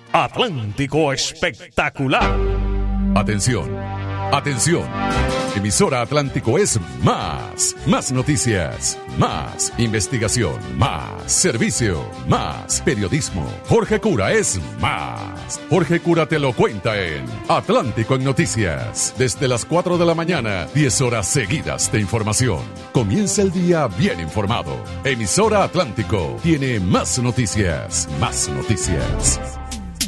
Atlántico Espectacular. Atención, atención. Emisora Atlántico es más noticias, más investigación, más servicio, más periodismo. Jorge Cura es más. Jorge Cura te lo cuenta en Atlántico en Noticias. Desde las 4 de la mañana, 10 horas seguidas de información. Comienza el día bien informado. Emisora Atlántico tiene más noticias, más noticias.